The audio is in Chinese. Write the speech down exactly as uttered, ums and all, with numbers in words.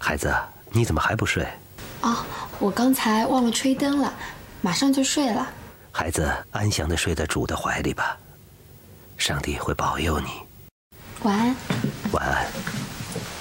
孩子，你怎么还不睡？ 哦，我刚才忘了吹灯了，马上就睡了。 孩子，安详地睡在主的怀里吧，上帝会保佑你。 晚安。 晚安。